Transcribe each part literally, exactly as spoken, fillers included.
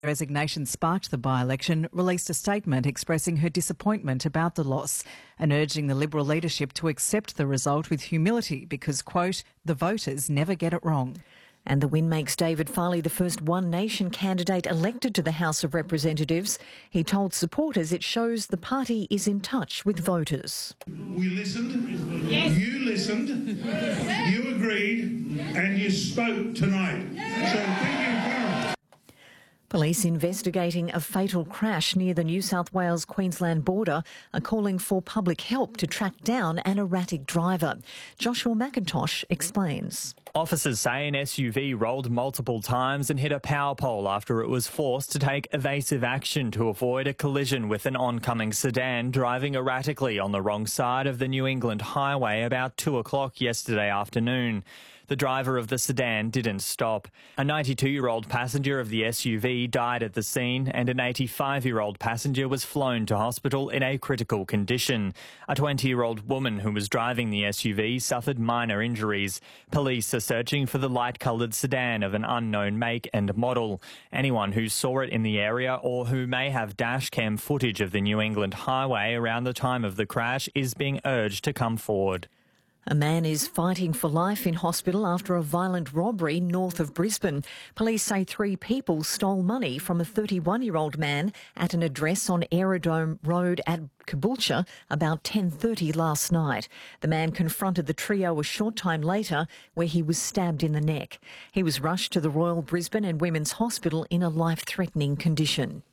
Resignation sparked the by-election, released a statement expressing her disappointment about the loss and urging the Liberal leadership to accept the result with humility because, quote, the voters never get it wrong. And the win makes David Farley the first One Nation candidate elected to the House of Representatives. He told supporters it shows the party is in touch with voters. We listened, yes. You listened, you agreed, and you spoke tonight. So thank you, Farrell. Police investigating a fatal crash near the New South Wales-Queensland border are calling for public help to track down an erratic driver. Joshua McIntosh explains. Officers say an S U V rolled multiple times and hit a power pole after it was forced to take evasive action to avoid a collision with an oncoming sedan driving erratically on the wrong side of the New England highway about two o'clock yesterday afternoon. The driver of the sedan didn't stop. A ninety-two-year-old passenger of the S U V died at the scene and an eighty-five-year-old passenger was flown to hospital in a critical condition. A twenty-year-old woman who was driving the S U V suffered minor injuries. Police are searching for the light-coloured sedan of an unknown make and model. Anyone who saw it in the area or who may have dashcam footage of the New England highway around the time of the crash is being urged to come forward. A man is fighting for life in hospital after a violent robbery north of Brisbane. Police say three people stole money from a thirty-one-year-old man at an address on Aerodrome Road at Caboolture about ten thirty last night. The man confronted the trio a short time later where he was stabbed in the neck. He was rushed to the Royal Brisbane and Women's Hospital in a life-threatening condition.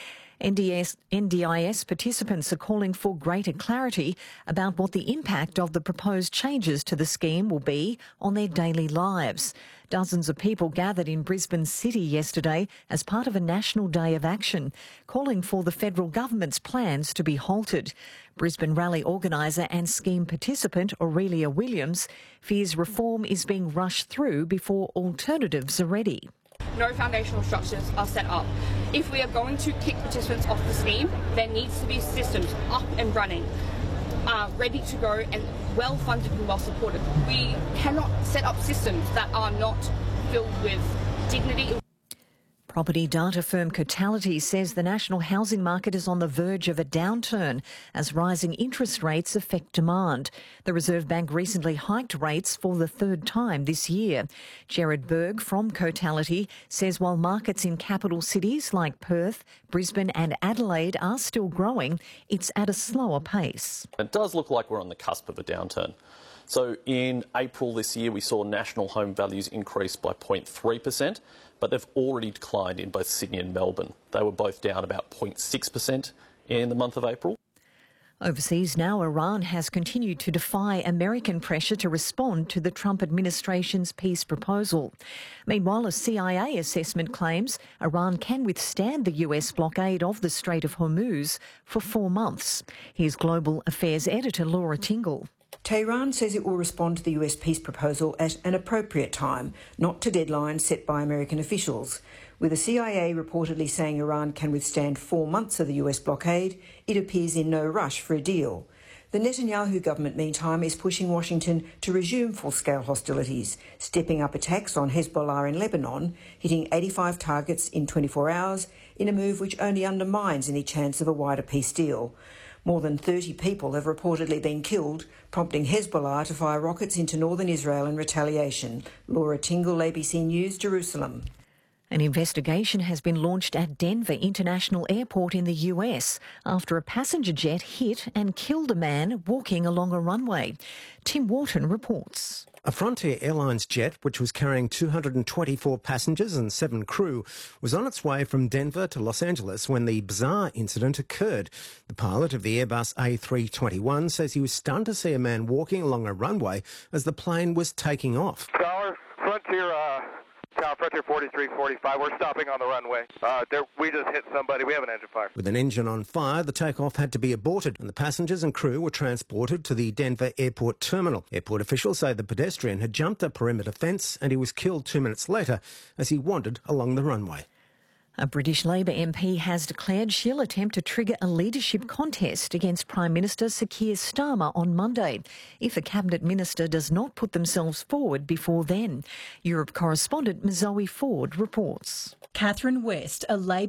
N D S, N D I S participants are calling for greater clarity about what the impact of the proposed changes to the scheme will be on their daily lives. Dozens of people gathered in Brisbane City yesterday as part of a national day of action, calling for the federal government's plans to be halted. Brisbane Rally organiser and scheme participant Aurelia Williams fears reform is being rushed through before alternatives are ready. No foundational structures are set up. If we are going to kick participants off the scheme, there needs to be systems up and running, uh, ready to go and well funded and well supported. We cannot set up systems that are not filled with dignity. Property data firm Cotality says the national housing market is on the verge of a downturn as rising interest rates affect demand. The Reserve Bank recently hiked rates for the third time this year. Jared Berg from Cotality says while markets in capital cities like Perth, Brisbane and Adelaide are still growing, it's at a slower pace. It does look like we're on the cusp of a downturn. So in April this year, we saw national home values increase by zero point three percent, but they've already declined in both Sydney and Melbourne. They were both down about zero point six percent in the month of April. Overseas now, Iran has continued to defy American pressure to respond to the Trump administration's peace proposal. Meanwhile, a C I A assessment claims Iran can withstand the U S blockade of the Strait of Hormuz for four months. Here's Global Affairs editor Laura Tingle. Tehran says it will respond to the U S peace proposal at an appropriate time, not to deadlines set by American officials. With the C I A reportedly saying Iran can withstand four months of the U S blockade, it appears in no rush for a deal. The Netanyahu government, meantime, is pushing Washington to resume full-scale hostilities, stepping up attacks on Hezbollah in Lebanon, hitting eighty-five targets in twenty-four hours, in a move which only undermines any chance of a wider peace deal. More than thirty people have reportedly been killed, prompting Hezbollah to fire rockets into northern Israel in retaliation. Laura Tingle, A B C News, Jerusalem. An investigation has been launched at Denver International Airport in the U S after a passenger jet hit and killed a man walking along a runway. Tim Wharton reports. A Frontier Airlines jet, which was carrying two hundred twenty-four passengers and seven crew, was on its way from Denver to Los Angeles when the bizarre incident occurred. The pilot of the Airbus A three twenty-one says he was stunned to see a man walking along a runway as the plane was taking off. Tower, Frontier, uh, Tower, Frontier forty-three forty-five, we're stopping on the runway. Uh, there, we just hit somebody. We have an engine fire. With an engine on fire, the takeoff had to be aborted and the passengers and crew were transported to the Denver Airport terminal. Airport officials say the pedestrian had jumped a perimeter fence and he was killed two minutes later as he wandered along the runway. A British Labor M P has declared she'll attempt to trigger a leadership contest against Prime Minister Sir Keir Starmer on Monday if a Cabinet Minister does not put themselves forward before then. Europe correspondent Zoe Ford reports. Catherine West, a Labor